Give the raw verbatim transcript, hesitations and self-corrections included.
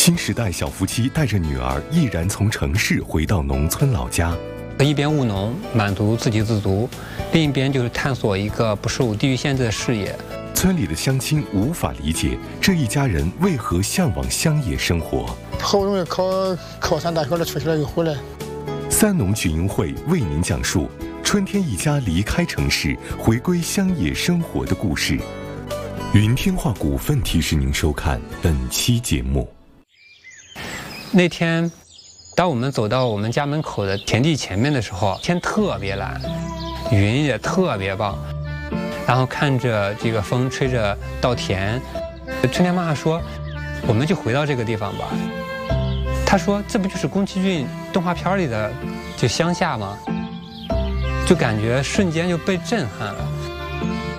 新时代小夫妻带着女儿毅然从城市回到农村老家， 一边务农满足自给自足，另一边就是探索一个不受地域限制的视野。 村里的乡亲无法理解这一家人为何向往乡野生活。 好不容易考考上大学了，出去了又回来。 三农群英会为您讲述春天一家离开城市，回归乡野生活的故事。云天化股份提示您收看本期节目。 那天，当我们走到我们家门口的田地前面的时候，天特别蓝，云也特别棒，然后看着这个风吹着稻田，春天妈妈说：“我们就回到这个地方吧。”她说：“这不就是宫崎骏动画片里的就乡下吗？”就感觉瞬间就被震撼了。